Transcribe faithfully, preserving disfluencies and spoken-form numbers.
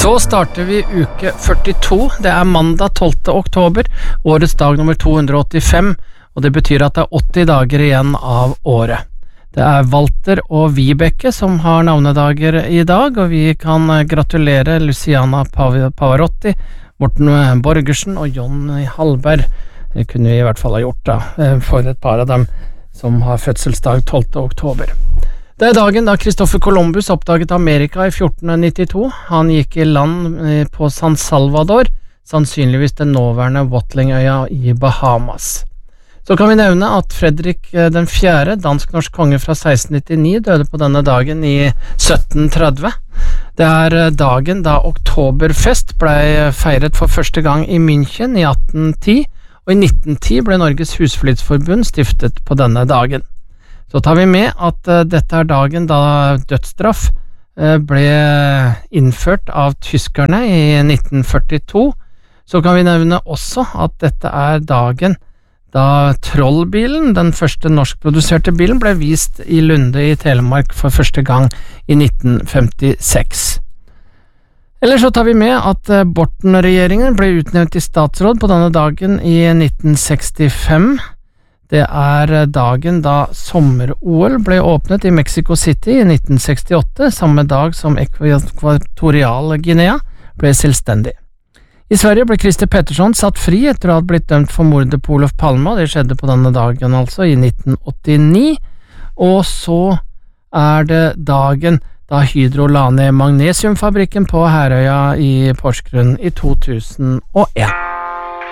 Så starter vi uke førtito, det er mandag tolvte oktober, årets dag nummer to hundre åttifem, og det betyr at det er åtti dager igjen av året. Det er Walter og Vibeke som har navnedager i dag, og vi kan gratulere Luciana Pav- Pavarotti, Morten Borgersen og Jonny Hallberg. Det kunne vi i hvert fall ha gjort da, for et par av dem som har fødselsdag tolvte oktober. Det er dagen da Christopher Columbus oppdaget Amerika i fjorten nittito. Han gikk i land på San Salvador, sannsynligvis den nåværende Watlingøya i Bahamas. Så kan vi nevne at Fredrik den fjerde, dansk-norsk konge fra seksten nittini, døde på denne dagen i sytten tretti. Det er dagen da Oktoberfest ble feiret for første gang i München i atten ti, og i nitten ti ble Norges Husflidsforbund stiftet på denne dagen. Så tar vi med at uh, dette er dagen da dødsstraff uh, ble innført av tyskerne i nitten førtito. Så kan vi nevne også at dette er dagen da Trollbilen, den første norskproduserte bilen, ble vist i Lunde i Telemark for første gang i nitten femtiseks. Eller så tar vi med at uh, Borten-regjeringen ble utnevnt i statsråd på denne dagen i nitten sekstifem. Det er dagen da sommer-O L ble åpnet i Mexico City i nitten sekstiåtte, samme dag som Ekvatorial Guinea ble selvstendig. I Sverige ble Christer Pettersson satt fri etter å ha blitt dømt for mordet på Olof Palme, og det skjedde på denne dagen altså i nitten åttini, og så er det dagen da Hydro la ned magnesiumfabrikken på Herøya i Porsgrunn i to tusen og en.